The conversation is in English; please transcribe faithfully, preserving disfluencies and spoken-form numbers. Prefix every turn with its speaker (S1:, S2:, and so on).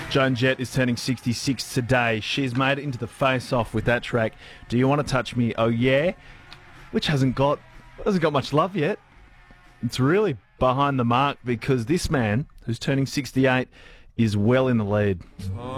S1: Joan Jett is turning sixty-six today. She's made it into the face-off with that track, Do You Want to Touch Me? Oh Yeah, which hasn't got hasn't got much love yet. It's really behind the mark because this man, who's turning sixty-eight, is well in the lead.